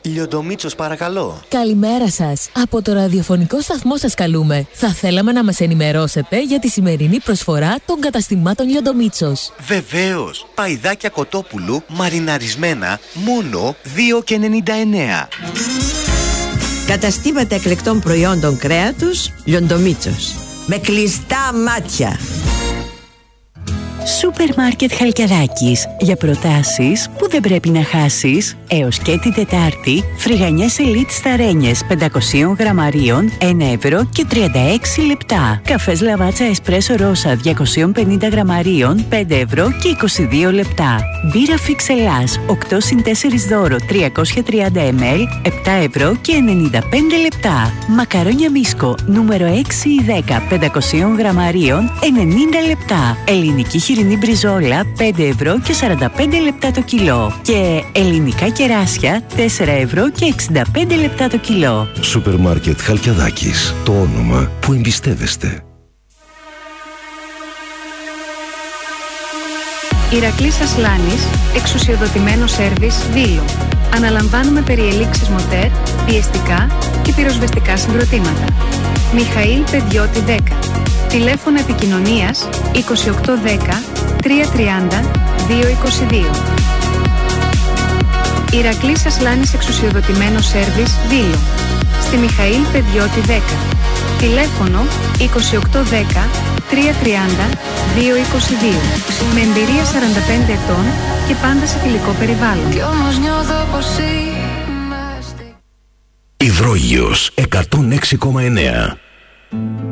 Λιοντομίτσος, παρακαλώ. Καλημέρα σας. Από το ραδιοφωνικό σταθμό σας καλούμε. Θα θέλαμε να μας ενημερώσετε για τη σημερινή προσφορά των καταστημάτων Λιοντομίτσος. Βεβαίως. Παϊδάκια Κοτόπουλου, μαριναρισμένα, μόνο 2,99. Καταστήματα εκλεκτών προϊόντων κρέατος Λιοντομίτσος. Με κλειστά μάτια. Σούπερ Μάρκετ Χαλκιαδάκης. Για προτάσεις που δεν πρέπει να χάσεις. Έως και την Τετάρτη, φρυγανιές Ελίτ Σταρένιες 500 γραμμαρίων, 1 ευρώ και 36 λεπτά. Καφές Λαβάτσα Εσπρέσο Ρώσα 250 γραμμαρίων, 5 ευρώ και 22 λεπτά. Μπύρα Φίξ Ελλάς 8+4 δώρο 330 ml, 7 ευρώ και 95 λεπτά. Μακαρόνια Μίσκο νούμερο 6 ή 10 500 γραμμαρίων, 90 λεπτά. Ελληνική χοιρινή μπριζόλα 5 ευρώ και 45 λεπτά το κιλό. Και ελληνικά κεράσια 4 ευρώ και 65 λεπτά το κιλό. Σούπερ Μάρκετ Χαλκιαδάκης. Το όνομα που εμπιστεύεστε. Ηρακλής Ασλάνης, εξουσιοδοτημένο σέρβις Δήλο. Αναλαμβάνουμε περιελήξεις μοτέρ, πιεστικά και πυροσβεστικά συγκροτήματα. Μιχαήλ Παιδιώτη 10. Τηλέφωνο επικοινωνίας 2810 330 222. Ηρακλής Ασλάνης, εξουσιοδοτημένο σέρβις Δήλο. Στη Μιχαήλ Παιδιώτη 10. Τηλέφωνο 2810 330 222. Με εμπειρία 45 ετών και πάντα σε φιλικό περιβάλλον. Υδρόγειος 106,9.